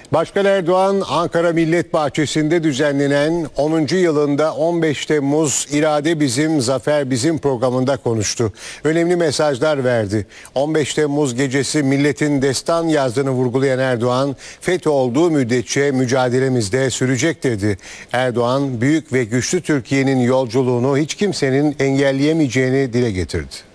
Başkan Erdoğan, Ankara Millet Bahçesi'nde düzenlenen 10. yılında 15 Temmuz İrade Bizim, Zafer Bizim programında konuştu. Önemli mesajlar verdi. 15 Temmuz gecesi milletin destan yazdığını vurgulayan Erdoğan, FETÖ olduğu müddetçe mücadelemizde sürecek dedi. Erdoğan, büyük ve güçlü Türkiye'nin yolculuğunu hiç kimsenin engelleyemeyeceğini dile getirdi.